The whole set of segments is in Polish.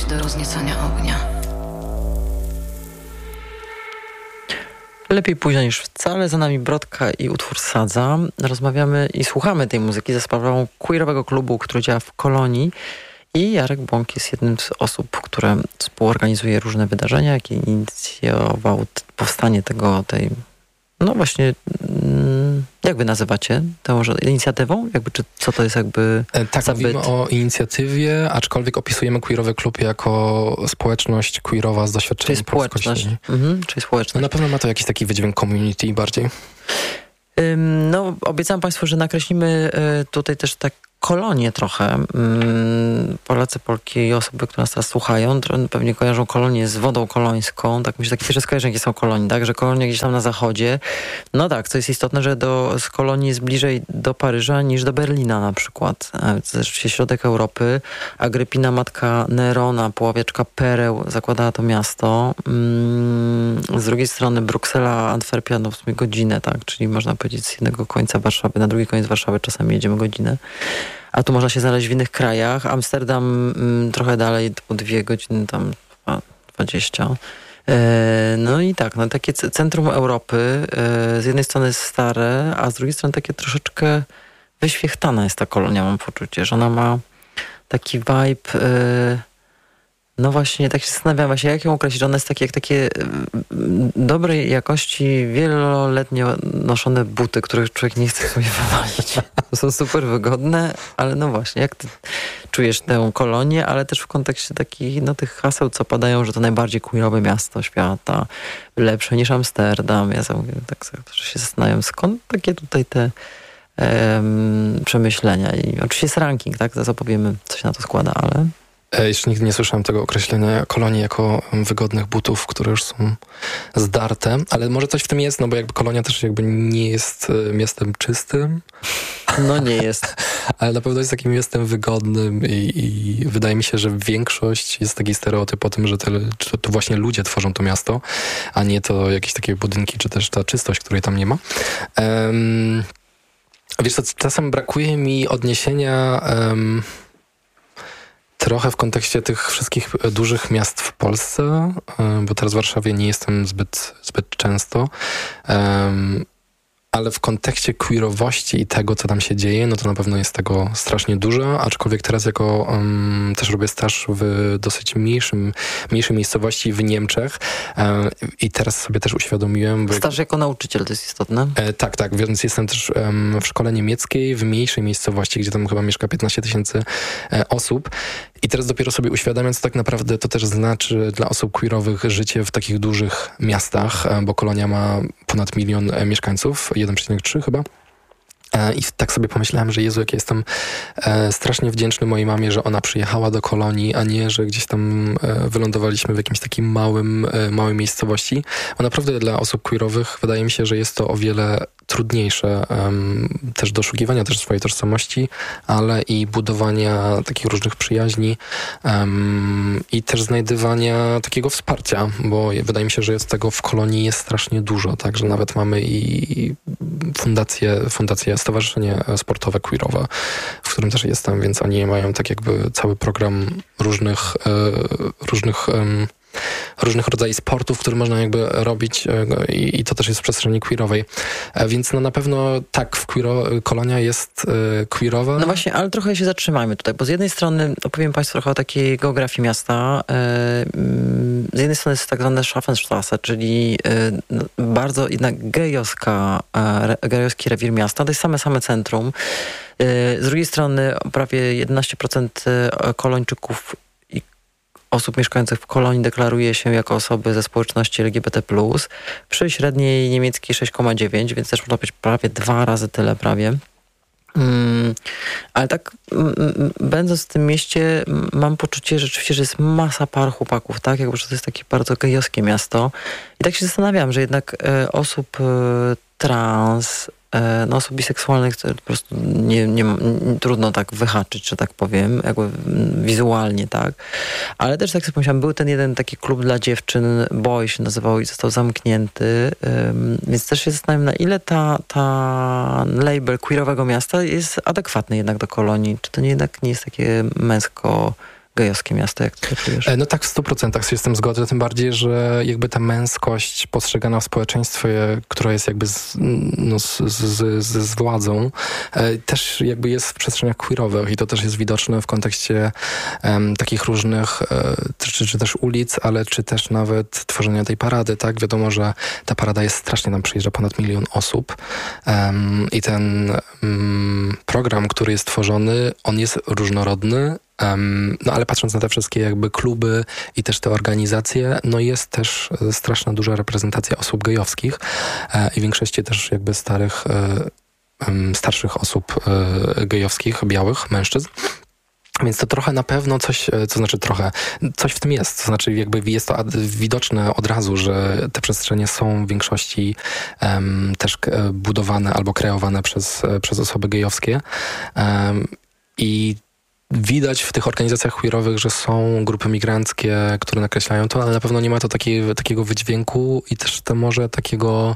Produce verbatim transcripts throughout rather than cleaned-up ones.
do rozniecania ognia. Lepiej późno niż wcale. Za nami Brodka i utwór Sadza. Rozmawiamy i słuchamy tej muzyki za sprawą queerowego klubu, który działa w Kolonii. I Jarek Bąk jest jednym z osób, które współorganizuje różne wydarzenia, jak inicjował t- powstanie tego, tej, no właśnie, mm, jak wy nazywacie tę inicjatywą? Jakby, czy co to jest jakby e, Tak, za mówimy byt? o inicjatywie, aczkolwiek opisujemy queerowy klub jako społeczność queerowa z doświadczeniem Czyli społeczność. Mhm, czyli społeczność. No na pewno ma to jakiś taki wydźwięk community bardziej. Ym, no, obiecałam Państwu, że nakreślimy y, tutaj też tak kolonię trochę. Ym, Polacy, Polki i osoby, które nas teraz słuchają, pewnie kojarzą kolonię z wodą kolońską. Tak myślę, takie pierwsze skojarzenie, jakie są kolonie, tak? Że kolonie gdzieś tam na zachodzie. No tak, co jest istotne, że do, z kolonii jest bliżej do Paryża niż do Berlina na przykład. To jest rzeczywiście środek Europy. Agrypina, matka Nerona, poławiaczka pereł, zakładała to miasto. Ym, z drugiej strony Bruksela, Antwerpia, no w sumie godzinę, tak? Czyli można powiedzieć z jednego końca Warszawy na drugi koniec Warszawy czasami jedziemy godzinę. A tu można się znaleźć w innych krajach. Amsterdam m, trochę dalej, po dwie godziny, tam dwadzieścia. E, no i tak, no takie c- centrum Europy. E, z jednej strony jest stare, a z drugiej strony takie troszeczkę wyświechtana jest ta kolonia, mam poczucie, że ona ma taki vibe... E, no właśnie, tak się zastanawiam właśnie, jak ją określić. Ona jest takie, jak takie y, dobrej jakości, wieloletnio noszone buty, których człowiek nie chce sobie wywalić. To są super wygodne, ale no właśnie, jak ty czujesz tę kolonię, ale też w kontekście takich, no tych haseł, co padają, że to najbardziej queerowe miasto świata, lepsze niż Amsterdam. Ja sobie tak sobie się zastanawiam, skąd takie tutaj te um, przemyślenia. I oczywiście jest ranking, tak? Zaraz opowiemy, co się na to składa, ale... Jeszcze nigdy nie słyszałem tego określenia kolonii jako wygodnych butów, które już są zdarte, ale może coś w tym jest, no bo jakby Kolonia też jakby nie jest miastem czystym. No nie jest. Ale na pewno jest takim miastem wygodnym i, i wydaje mi się, że większość jest taki stereotyp o tym, że te, to, to właśnie ludzie tworzą to miasto, a nie to jakieś takie budynki, czy też ta czystość, której tam nie ma. Um, wiesz co, czasem brakuje mi odniesienia... Um, Trochę w kontekście tych wszystkich dużych miast w Polsce, bo teraz w Warszawie nie jestem zbyt, zbyt często, um, ale w kontekście queerowości i tego, co tam się dzieje, no to na pewno jest tego strasznie dużo, aczkolwiek teraz jako um, też robię staż w dosyć mniejszym, mniejszej miejscowości w Niemczech um, i teraz sobie też uświadomiłem... Bo staż jako nauczyciel, to jest istotne? E, tak, tak, więc jestem też um, w szkole niemieckiej, w mniejszej miejscowości, gdzie tam chyba mieszka piętnaście tysięcy e, osób. I teraz dopiero sobie uświadamiam, co tak naprawdę to też znaczy dla osób queerowych życie w takich dużych miastach, bo Kolonia ma ponad milion mieszkańców, jeden przecinek trzy chyba. I tak sobie pomyślałem, że Jezu, jak ja jestem e, strasznie wdzięczny mojej mamie, że ona przyjechała do Kolonii, a nie, że gdzieś tam e, wylądowaliśmy w jakimś takim małym, e, małej miejscowości. Bo naprawdę dla osób queerowych wydaje mi się, że jest to o wiele trudniejsze um, też doszukiwania też swojej tożsamości, ale i budowania takich różnych przyjaźni um, i też znajdywania takiego wsparcia, bo wydaje mi się, że jest tego w Kolonii jest strasznie dużo, także nawet mamy i fundację, fundację Stowarzyszenie Sportowe Queerowe, w którym też jestem, więc oni mają tak jakby cały program różnych e, różnych e, różnych rodzajów sportów, które można jakby robić e, i, i to też jest w przestrzeni queerowej. E, więc no na pewno tak, w queero, Kolonia jest e, queerowa. No właśnie, ale trochę się zatrzymajmy tutaj, bo z jednej strony opowiem Państwu trochę o takiej geografii miasta. E, z jednej strony jest tak zwane Schaffenstrasse, czyli e, no, bardzo jednak gejowska, e, gejowski rewir miasta. To jest same, same centrum. E, z drugiej strony prawie jedenaście procent Kolończyków osób mieszkających w Kolonii deklaruje się jako osoby ze społeczności L G B T plus, przy średniej niemieckiej sześć przecinek dziewięć, więc też można powiedzieć prawie dwa razy tyle prawie. Mm, ale tak mm, będąc w tym mieście mam poczucie rzeczywiście, że jest masa par chłopaków, tak? Jakby, że to jest takie bardzo gejowskie miasto. I tak się zastanawiam, że jednak e, osób e, trans, no, osób biseksualnych to po prostu nie, nie, nie, trudno tak wyhaczyć, że tak powiem, jakby wizualnie, tak. Ale też tak sobie pomyślałam, był ten jeden taki klub dla dziewczyn, Boy się nazywał i został zamknięty, um, więc też się zastanawiam, na ile ta, ta label queerowego miasta jest adekwatny jednak do Kolonii. Czy to nie, jednak nie jest takie męsko gejowskie miasto, jak ty to czujesz? No tak, w stu procentach się z tym zgodzę, tym bardziej, że jakby ta męskość postrzegana w społeczeństwie, która jest jakby z, no, z, z, z, z władzą, też jakby jest w przestrzeniach queerowych i to też jest widoczne w kontekście um, takich różnych, e, czy, czy też ulic, ale czy też nawet tworzenia tej parady, tak? Wiadomo, że ta parada jest strasznie, nam przyjeżdża ponad milion osób um, i ten um, program, który jest tworzony, on jest różnorodny. Um, no ale patrząc na te wszystkie jakby kluby i też te organizacje, no jest też straszna duża reprezentacja osób gejowskich e, i w większości też jakby starych, e, starszych osób e, gejowskich, białych mężczyzn. Więc to trochę na pewno coś, to znaczy trochę, coś w tym jest. To znaczy jakby jest to widoczne od razu, że te przestrzenie są w większości um, też budowane albo kreowane przez, przez osoby gejowskie. Um, I widać w tych organizacjach queerowych, że są grupy migranckie, które nakreślają to, ale na pewno nie ma to takiej, takiego wydźwięku i też to może takiego...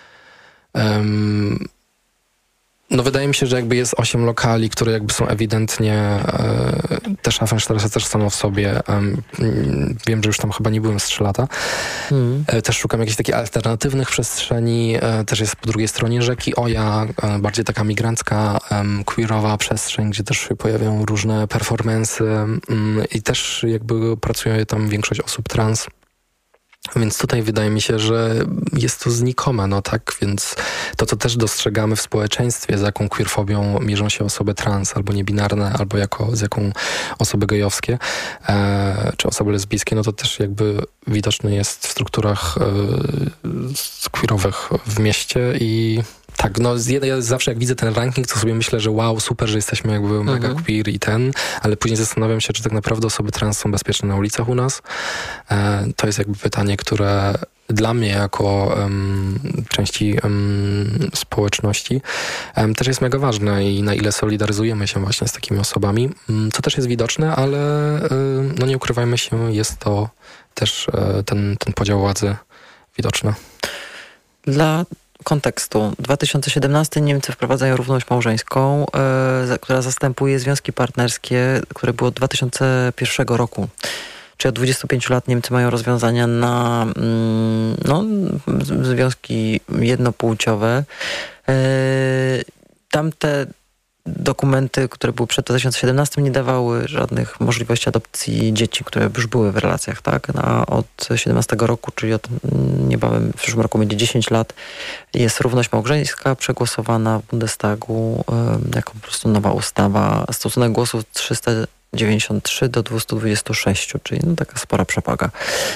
Um, no wydaje mi się, że jakby jest osiem lokali, które jakby są ewidentnie e, te Schaffenstraße też samo w sobie. Um, wiem, że już tam chyba nie byłem z trzy lata. Mm. E, też szukam jakichś takich alternatywnych przestrzeni. E, też jest po drugiej stronie rzeki Oja, e, bardziej taka migrancka, um, queerowa przestrzeń, gdzie też się pojawiają różne performance'y um, i też jakby pracuje tam większość osób trans. Więc tutaj wydaje mi się, że jest to znikome, no tak, więc to, co też dostrzegamy w społeczeństwie, z jaką queerfobią mierzą się osoby trans, albo niebinarne, albo jako, z jaką osoby gejowskie, e, czy osoby lesbijskie, no to też jakby widoczne jest w strukturach e, queerowych w mieście i tak, no ja zawsze jak widzę ten ranking, to sobie myślę, że wow, super, że jesteśmy jakby mega mhm. queer i ten, ale później zastanawiam się, czy tak naprawdę osoby trans są bezpieczne na ulicach u nas. E, to jest jakby pytanie, które dla mnie jako um, części um, społeczności um, też jest mega ważne i na ile solidaryzujemy się właśnie z takimi osobami. Um, to też jest widoczne, ale um, no nie ukrywajmy się, jest to też um, ten, ten podział władzy widoczny. Dla kontekstu. dwa tysiące siedemnasty Niemcy wprowadzają równość małżeńską, yy, która zastępuje związki partnerskie, które było od dwa tysiące pierwszego roku. Czyli od dwudziestu pięciu lat Niemcy mają rozwiązania na yy, no, związki jednopłciowe. Yy, tamte dokumenty, które były przed dwa tysiące siedemnastym, nie dawały żadnych możliwości adopcji dzieci, które już były w relacjach, tak? A od siedemnastego roku, czyli od niebawem w przyszłym roku będzie dziesięć lat, jest równość małżeńska przegłosowana w Bundestagu y, jako po prostu nowa ustawa. Stosunek głosów trzysta dziewięćdziesiąt trzy do dwieście dwadzieścia sześć, czyli no taka spora przewaga.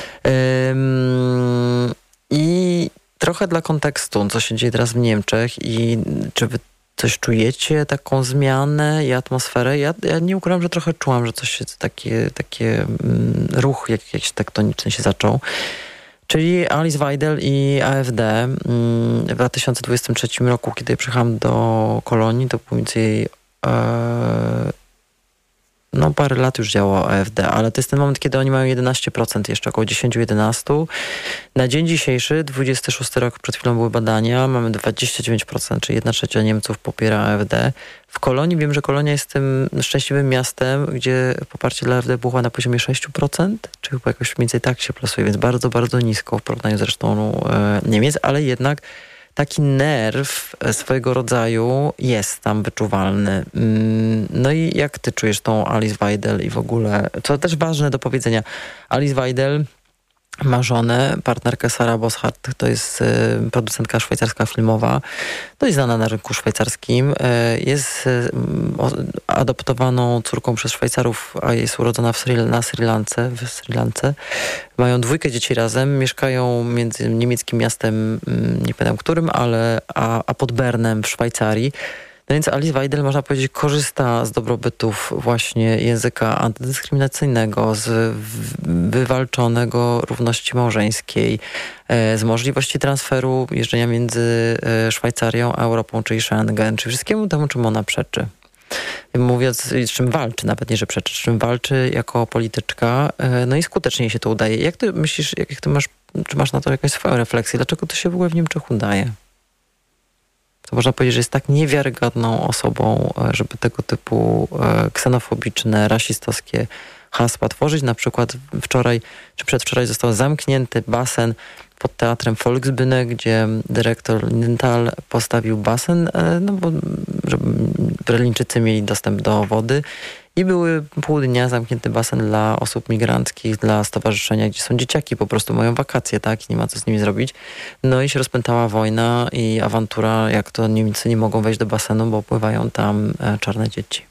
Ym, I trochę dla kontekstu, co się dzieje teraz w Niemczech i czy wy coś czujecie, taką zmianę i atmosferę? Ja, ja nie ukrywam, że trochę czułam, że coś się, takie, takie mm, ruch jak, jakiś tektoniczny się zaczął. Czyli Alice Weidel i A F D mm, w dwa tysiące dwudziestym trzecim roku, kiedy przyjechałam do Kolonii, to było mniej więcej e, no parę lat już działało A F D, ale to jest ten moment, kiedy oni mają jedenaście procent, jeszcze około dziesięć do jedenastu procent. Na dzień dzisiejszy, dwudziesty szósty rok, przed chwilą były badania, mamy dwadzieścia dziewięć procent, czyli jedna trzecia Niemców popiera A F D. W Kolonii wiem, że Kolonia jest tym szczęśliwym miastem, gdzie poparcie dla A F D było na poziomie sześć procent, czy chyba jakoś mniej więcej tak się plasuje, więc bardzo, bardzo nisko w porównaniu z resztą e, Niemiec, ale jednak taki nerw swojego rodzaju jest tam wyczuwalny. No i jak ty czujesz tą Alice Weidel i w ogóle, co też ważne do powiedzenia, Alice Weidel ma żonę, partnerkę Sarah Boschardt, to jest y, producentka szwajcarska filmowa, to jest znana na rynku szwajcarskim, y, jest y, o, adoptowaną córką przez Szwajcarów, a jest urodzona w Sri, na Sri Lance, w Sri Lance. Mają dwójkę dzieci razem, mieszkają między niemieckim miastem, y, nie pamiętam którym, ale a, a pod Bernem w Szwajcarii. No więc Alice Weidel, można powiedzieć, korzysta z dobrobytów właśnie języka antydyskryminacyjnego, z wywalczonego równości małżeńskiej, z możliwości transferu jeżdżenia między Szwajcarią a Europą, czyli Schengen, czy wszystkiemu temu, czym ona przeczy. Mówiąc, z czym walczy, nawet nie, że przeczy, z czym walczy jako polityczka, no i skutecznie jej się to udaje. Jak ty myślisz, jak, jak ty masz, czy masz na to jakąś swoją refleksję, dlaczego to się w ogóle w Niemczech udaje? To można powiedzieć, że jest tak niewiarygodną osobą, żeby tego typu ksenofobiczne, rasistowskie hasła tworzyć. Na przykład wczoraj czy przedwczoraj został zamknięty basen pod Teatrem Volksbühne, gdzie dyrektor Lindenthal postawił basen, no bo żeby Berlińczycy mieli dostęp do wody. I były pół dnia zamknięty basen dla osób migranckich, dla stowarzyszenia, gdzie są dzieciaki, po prostu mają wakacje, tak? I nie ma co z nimi zrobić. No i się rozpętała wojna i awantura, jak to Niemcy nie mogą wejść do basenu, bo pływają tam czarne dzieci.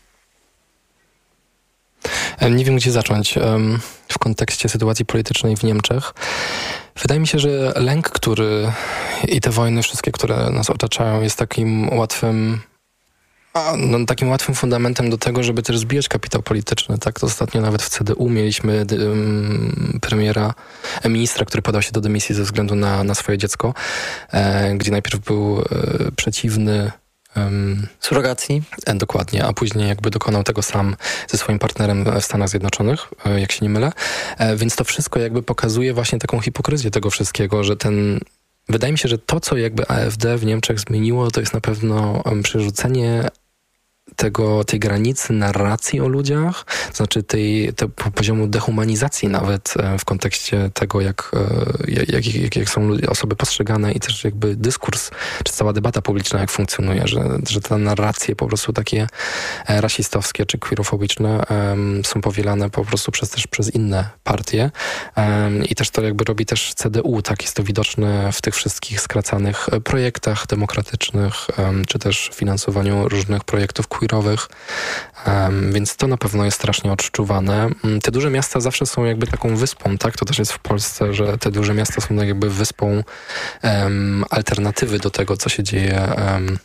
Nie wiem, gdzie zacząć w kontekście sytuacji politycznej w Niemczech. Wydaje mi się, że lęk, który i te wojny wszystkie, które nas otaczają, jest takim łatwym No, takim łatwym fundamentem do tego, żeby też zbijać kapitał polityczny. Tak, to ostatnio nawet w C D U mieliśmy um, premiera, ministra, który podał się do dymisji ze względu na, na swoje dziecko, e, gdzie najpierw był e, przeciwny um, surogacji. E, dokładnie, a później jakby dokonał tego sam ze swoim partnerem w Stanach Zjednoczonych, e, jak się nie mylę. E, więc to wszystko jakby pokazuje właśnie taką hipokryzję tego wszystkiego, że ten Wydaje mi się, że to, co jakby A F D w Niemczech zmieniło, to jest na pewno um, przerzucenie tego, tej granicy narracji o ludziach, to znaczy tej, tej poziomu dehumanizacji nawet w kontekście tego, jak, jak, jak, jak są osoby postrzegane i też jakby dyskurs, czy cała debata publiczna jak funkcjonuje, że, że te narracje po prostu takie rasistowskie czy queerofobiczne um, są powielane po prostu przez, też przez inne partie um, i też to jakby robi też C D U, tak jest to widoczne w tych wszystkich skracanych projektach demokratycznych, um, czy też finansowaniu różnych projektów queerowych, um, więc to na pewno jest strasznie odczuwane. Te duże miasta zawsze są jakby taką wyspą, tak? To też jest w Polsce, że te duże miasta są jakby wyspą um, alternatywy do tego, co się dzieje um,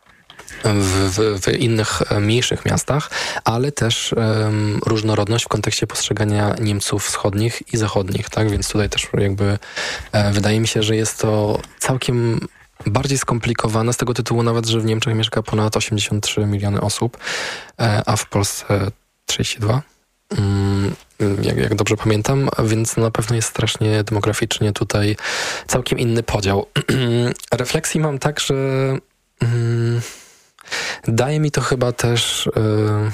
w, w, w innych mniejszych miastach, ale też um, różnorodność w kontekście postrzegania Niemców wschodnich i zachodnich, tak? Więc tutaj też jakby e, wydaje mi się, że jest to całkiem bardziej skomplikowane z tego tytułu nawet, że w Niemczech mieszka ponad osiemdziesiąt trzy miliony osób, a w Polsce trzydzieści dwa. Jak, jak dobrze pamiętam, więc na pewno jest strasznie demograficznie tutaj całkiem inny podział. Refleksji mam tak, że mm, daje mi to chyba też... Yy,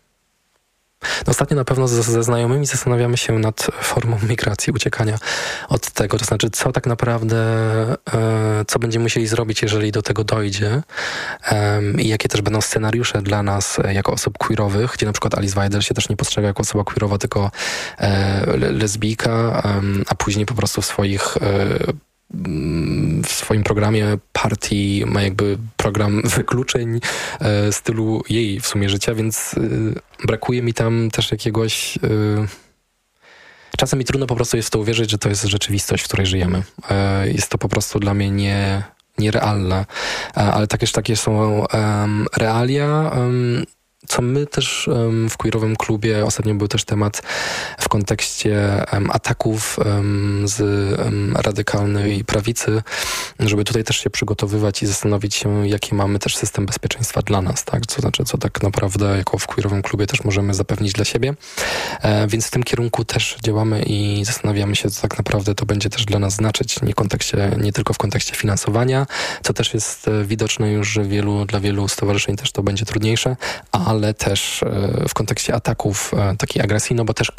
No ostatnio na pewno ze, ze znajomymi zastanawiamy się nad formą migracji, uciekania od tego, to znaczy co tak naprawdę, e, co będziemy musieli zrobić, jeżeli do tego dojdzie e, i jakie też będą scenariusze dla nas e, jako osób queerowych, gdzie na przykład Alice Weidel się też nie postrzega jako osoba queerowa, tylko e, lesbijka, e, a później po prostu w swoich e, w swoim programie partii ma jakby program wykluczeń e, stylu jej w sumie życia, więc e, brakuje mi tam też jakiegoś... E, czasem mi trudno po prostu jest w to uwierzyć, że to jest rzeczywistość, w której żyjemy. E, jest to po prostu dla mnie nie, nierealne. E, ale takież takie są um, realia, um, co my też um, w queerowym klubie, ostatnio był też temat w kontekście um, ataków um, z um, radykalnej prawicy, żeby tutaj też się przygotowywać i zastanowić się, jaki mamy też system bezpieczeństwa dla nas, tak? Co znaczy, co tak naprawdę jako w queerowym klubie też możemy zapewnić dla siebie. E, więc w tym kierunku też działamy i zastanawiamy się, co tak naprawdę to będzie też dla nas znaczyć, nie, kontekście, nie tylko w kontekście finansowania, co też jest e, widoczne już, że wielu, dla wielu stowarzyszeń też to będzie trudniejsze, a ale też w kontekście ataków takiej agresji, no bo też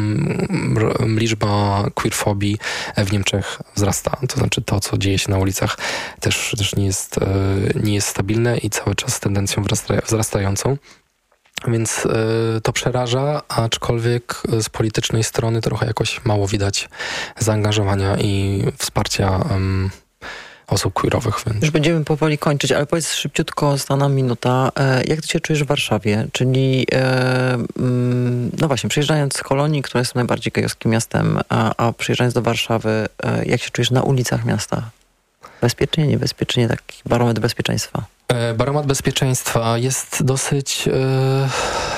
um, liczba queerfobii w Niemczech wzrasta. To znaczy to, co dzieje się na ulicach też, też nie jest, nie jest stabilne i cały czas z tendencją wzrastającą. Więc y, to przeraża, aczkolwiek z politycznej strony trochę jakoś mało widać zaangażowania i wsparcia um, osób queerowych. Więc. Już będziemy powoli kończyć, ale powiedz szybciutko, została nam minuta. Jak ty się czujesz w Warszawie? Czyli, e, no właśnie, przyjeżdżając z Kolonii, która jest najbardziej gejowskim miastem, a, a przyjeżdżając do Warszawy, e, jak się czujesz na ulicach miasta? Bezpiecznie, niebezpiecznie, taki barometr bezpieczeństwa? E, barometr bezpieczeństwa jest dosyć... E...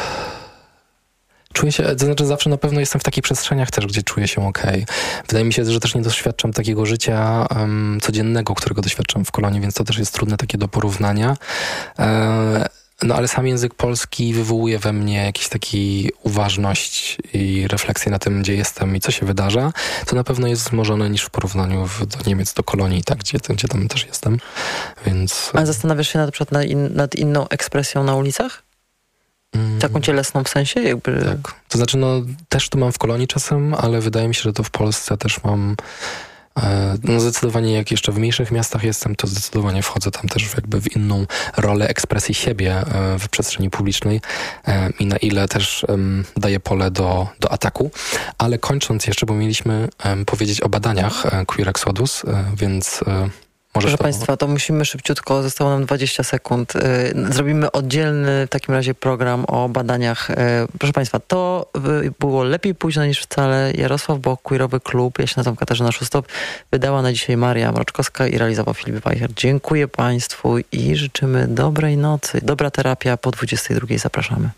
Czuję się, to znaczy zawsze na pewno jestem w takich przestrzeniach też, gdzie czuję się okej. Wydaje mi się, że też nie doświadczam takiego życia um, codziennego, którego doświadczam w Kolonii, więc to też jest trudne takie do porównania. E, no ale sam język polski wywołuje we mnie jakąś taką uważność i refleksję na tym, gdzie jestem i co się wydarza. To na pewno jest wzmożone niż w porównaniu w, do Niemiec, do Kolonii, tak, gdzie, gdzie tam też jestem. Więc... A zastanawiasz się na przykład nad, in, nad inną ekspresją na ulicach? Mm. Taką cielesną w sensie? Jakby... Tak. To znaczy, no też to mam w Kolonii czasem, ale wydaje mi się, że to w Polsce też mam... No zdecydowanie jak jeszcze w mniejszych miastach jestem, to zdecydowanie wchodzę tam też jakby w inną rolę ekspresji siebie w przestrzeni publicznej i na ile też daję pole do, do ataku. Ale kończąc jeszcze, bo mieliśmy powiedzieć o badaniach Queer Exodus, więc... Proszę to... Państwa, to musimy szybciutko, zostało nam dwadzieścia sekund. Zrobimy oddzielny w takim razie program o badaniach. Proszę Państwa, to było lepiej późno niż wcale. Jarosław Boch, Queerowy Klub, ja się nazywam Katarzyna Szustop, wydała na dzisiaj Maria Mroczkowska i realizował Filip Weicher. Dziękuję Państwu i życzymy dobrej nocy. Dobra terapia po dwudziestej drugiej. Zapraszamy.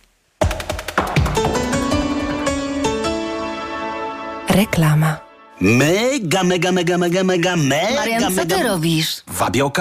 Reklama. Mega, mega, mega, mega, mega, mega, Marian, co ty mega... robisz? Wabiałka